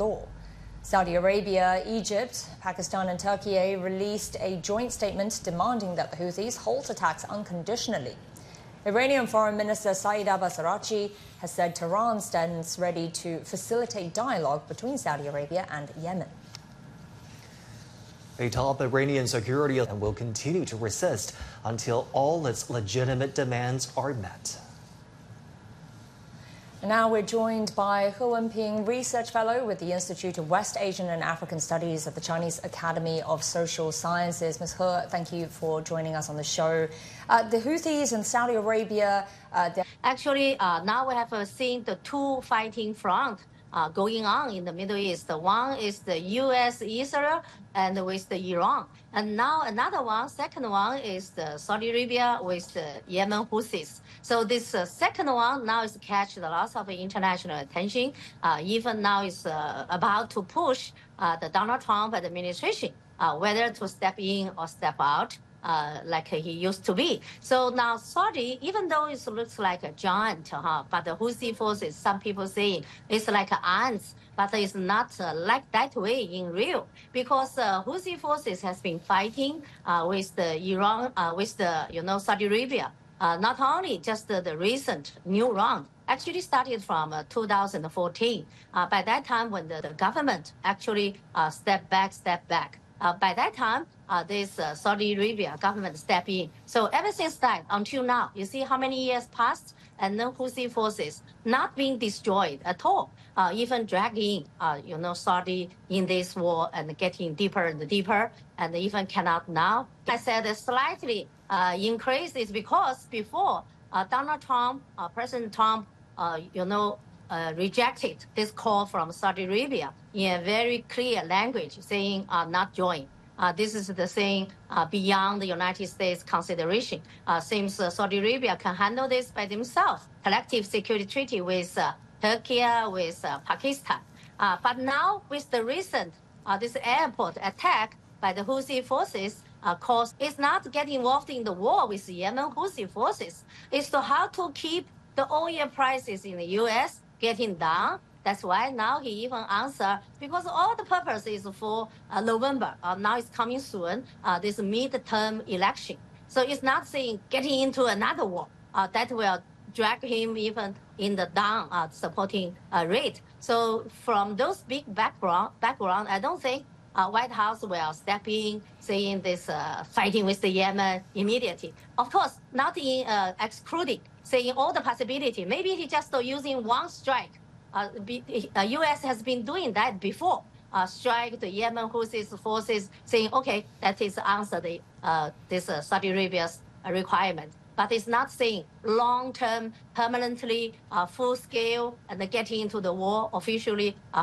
law. Saudi Arabia, Egypt, Pakistan and Turkey released a joint statement demanding that the Houthis halt attacks unconditionally. Iranian Foreign Minister Saeed Abbas Araghchi has said Tehran stands ready to facilitate dialogue between Saudi Arabia and Yemen. A top Iranian security will continue to resist until all its legitimate demands are met. Now we're joined by He Wenping, Research Fellow with the Institute of West Asian and African Studies at the Chinese Academy of Social Sciences. Ms. He, thank you for joining us on the show. The Houthis in Saudi Arabia... Actually, now we have seen the two fighting fronts going on in the Middle East. One is the U.S., Israel, and with the Iran. And now another one, second one, is the Saudi Arabia with the Yemen Houthis. So this second one now is catch lots of international attention. Even now is about to push the Donald Trump administration whether to step in or step out. Like he used to be. So now Saudi, even though it looks like a giant, but the Houthi forces, some people say it's like ants, but it's not like that way in real, because Houthi forces has been fighting with the Iran, with the Saudi Arabia. Not only just the recent new round, actually started from 2014. By that time, when the government actually stepped back. By that time, this Saudi Arabia government stepped in. So ever since that, until now, you see how many years passed, and the Houthi forces not being destroyed at all, even dragging, Saudi in this war and getting deeper and deeper, and even cannot now. I said slightly increase is because before Donald Trump, President Trump, rejected this call from Saudi Arabia in a very clear language, saying not join. This is the thing beyond the United States consideration. Seems Saudi Arabia can handle this by themselves. Collective security treaty with Turkey, with Pakistan. But now with the recent this airport attack by the Houthi forces, cause it's not getting involved in the war with the Yemen Houthi forces. It's to how to keep the oil prices in the U.S. getting down. That's why now he even answered, because all the purpose is for November. Now it's coming soon, this mid-term election. So it's not saying getting into another war that will drag him even in the down supporting rate. So from those big background, I don't think White House will step in saying this fighting with the Yemen immediately. Of course, not in excluding, saying all the possibility. Maybe he just using one strike. U.S. has been doing that before. Strike the Yemen Houthi forces, saying, okay, that is answer the this Saudi Arabia's requirement. But it's not saying long-term, permanently, full-scale, and getting into the war officially